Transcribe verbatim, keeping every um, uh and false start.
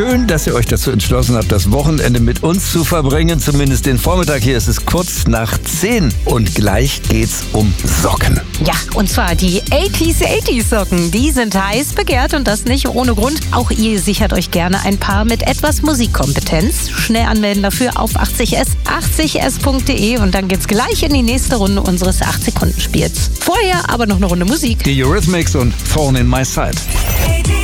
Schön, dass ihr euch dazu entschlossen habt, das Wochenende mit uns zu verbringen. Zumindest den Vormittag. Hier ist es kurz nach zehn. Und gleich geht's um Socken. Ja, und zwar die achtziger achtziger Socken. Die sind heiß begehrt und das nicht ohne Grund. Auch ihr sichert euch gerne ein Paar mit etwas Musikkompetenz. Schnell anmelden dafür auf achtzig S, achtzig S punkt de und dann geht's gleich in die nächste Runde unseres acht-Sekunden-Spiels. Vorher aber noch eine Runde Musik. Die Eurythmics und Thorn in My Side.